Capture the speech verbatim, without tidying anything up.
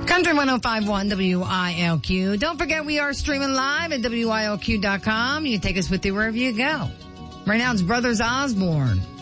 Country one oh five point one W I L Q. Don't forget we are streaming live at W I L Q dot com. You can take us with you wherever you go. Right now it's Brothers Osborne.